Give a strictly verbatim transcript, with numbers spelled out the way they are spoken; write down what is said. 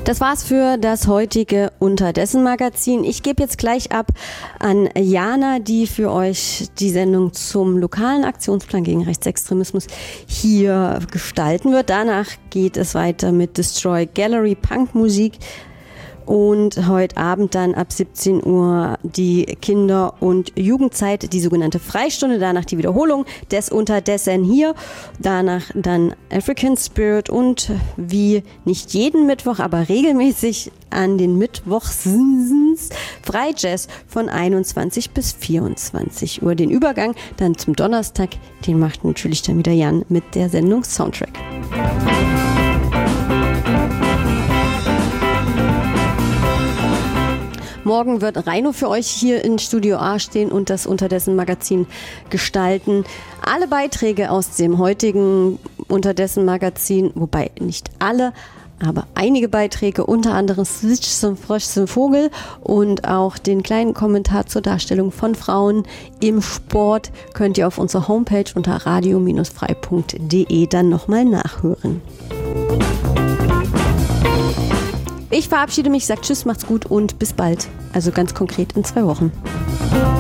Das war's für das heutige Unterdessen-Magazin. Ich gebe jetzt gleich ab an Jana, die für euch die Sendung zum lokalen Aktionsplan gegen Rechtsextremismus hier gestalten wird. Danach geht es weiter mit Destroy Gallery Punkmusik. Und heute Abend dann ab siebzehn Uhr die Kinder- und Jugendzeit, die sogenannte Freistunde, danach die Wiederholung des Unterdessen hier, danach dann African Spirit und wie nicht jeden Mittwoch, aber regelmäßig an den Mittwochs Freijazz von einundzwanzig bis vierundzwanzig Uhr. Den Übergang dann zum Donnerstag, den macht natürlich dann wieder Jan mit der Sendung Soundtrack. Morgen wird Reino für euch hier in Studio A stehen und das Unterdessen-Magazin gestalten. Alle Beiträge aus dem heutigen Unterdessen-Magazin, wobei nicht alle, aber einige Beiträge, unter anderem Switch zum Frosch zum Vogel und auch den kleinen Kommentar zur Darstellung von Frauen im Sport, könnt ihr auf unserer Homepage unter radio frei punkt de dann nochmal nachhören. Ich verabschiede mich, sage Tschüss, macht's gut und bis bald. Also ganz konkret in zwei Wochen.